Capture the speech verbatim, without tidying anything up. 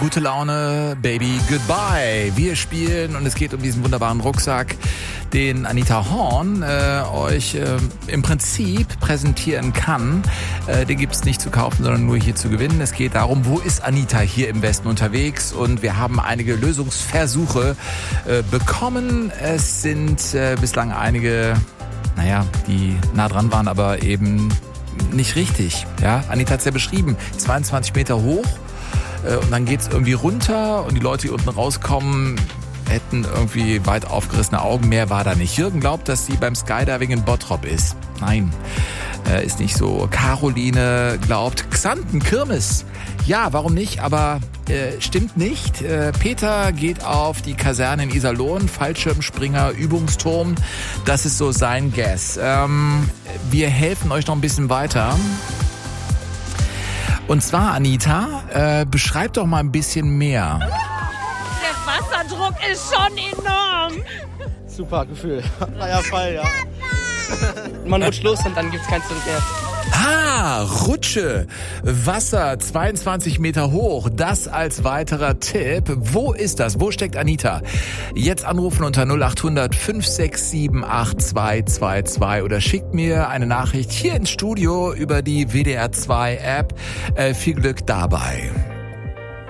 Gute Laune, Baby, Goodbye. Wir spielen und es geht um diesen wunderbaren Rucksack, den Anita Horn äh, euch äh, im Prinzip präsentieren kann. Äh, den gibt's nicht zu kaufen, sondern nur hier zu gewinnen. Es geht darum, wo ist Anita hier im Westen unterwegs? Und wir haben einige Lösungsversuche äh, bekommen. Es sind äh, bislang einige, naja, die nah dran waren, aber eben nicht richtig. Ja, Anita hat's ja beschrieben, zweiundzwanzig Meter hoch. Und dann geht's irgendwie runter und die Leute, die unten rauskommen, hätten irgendwie weit aufgerissene Augen. Mehr war da nicht. Jürgen glaubt, dass sie beim Skydiving in Bottrop ist. Nein, äh, ist nicht so. Caroline glaubt, Xanten, Kirmes. Ja, warum nicht? Aber äh, stimmt nicht. Äh, Peter geht auf die Kaserne in Iserlohn, Fallschirmspringer, Übungsturm. Das ist so sein Guess. Ähm, wir helfen euch noch ein bisschen weiter. Und zwar, Anita, äh, beschreib doch mal ein bisschen mehr. Der Wasserdruck ist schon enorm. Super Gefühl. Freier Fall, ja. Man rutscht los und dann gibt's kein Zurück mehr. Ha, Rutsche, Wasser, zweiundzwanzig Meter hoch, das als weiterer Tipp. Wo ist das? Wo steckt Anita? Jetzt anrufen unter null acht hundert fünf sechs sieben acht zwei zwei zwei oder schickt mir eine Nachricht hier ins Studio über die W D R zwei App. Äh, viel Glück dabei.